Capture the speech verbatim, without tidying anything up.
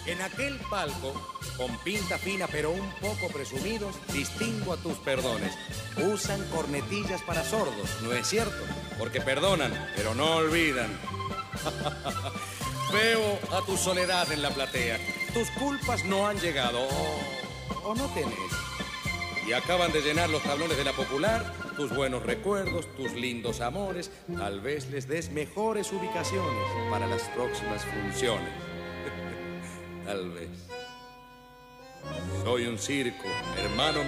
En aquel palco, con pinta fina pero un poco presumidos, distingo a tus perdones. Usan cornetillas para sordos, ¿no es cierto? Porque perdonan, pero no olvidan. Veo a tu soledad en la platea. Tus culpas no han llegado, o, o no tenés. Y acaban de llenar los tablones de la popular, tus buenos recuerdos, tus lindos amores. Tal vez les des mejores ubicaciones para las próximas funciones. Tal vez. Soy un circo, hermano mío.